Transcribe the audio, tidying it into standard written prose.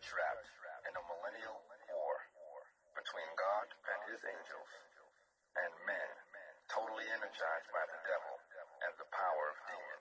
trapped in a millennial war between God and his angels and men totally energized by the devil and the power of demons.